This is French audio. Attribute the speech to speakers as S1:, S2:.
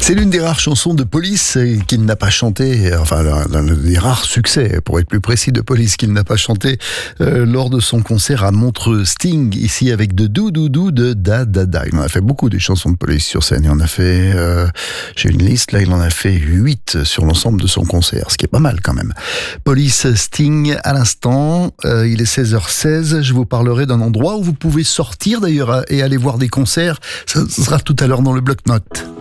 S1: C'est l'une des rares chansons de Police qu'il n'a pas chanté, enfin l'un des rares succès, pour être plus précis, de Police qu'il n'a pas chanté lors de son concert à Montreux. Sting, ici avec de Doudoudou de Da Da Da. Il en a fait beaucoup des chansons de Police sur scène. Il en a fait, j'ai une liste là, il en a fait 8 sur l'ensemble de son concert, ce qui est pas mal quand même. Police, Sting, à l'instant, il est 16h16, je vous parlerai d'un endroit où vous pouvez sortir d'ailleurs et aller voir des concerts. Ça sera tout à l'heure dans le bloc-notes.